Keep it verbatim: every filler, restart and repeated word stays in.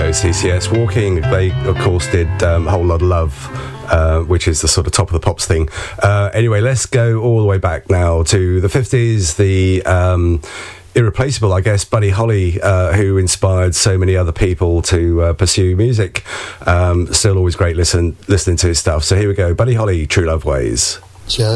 go, C C S. Walking, they, of course, did um, a Whole Lot of Love, uh, which is the sort of top of the pops thing. Uh, anyway, let's go all the way back now to the fifties, the... Um, irreplaceable, I guess, Buddy Holly, uh, who inspired so many other people to uh, pursue music. Um, still always great listen, listening to his stuff. So here we go, Buddy Holly, True Love Ways. Just